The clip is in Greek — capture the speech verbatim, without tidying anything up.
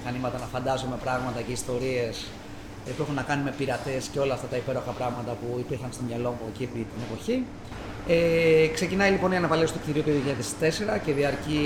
μηχανήματα, να φαντάζομαι πράγματα και ιστορίες που έχουν να κάνουν με πειρατές και όλα αυτά τα υπέροχα πράγματα που υπήρχαν στο μυαλό μου εκεί την εποχή. Ε, ξεκινάει λοιπόν η αναβαλαίωση του κτηρίου το δύο χιλιάδες τέσσερα και διαρκεί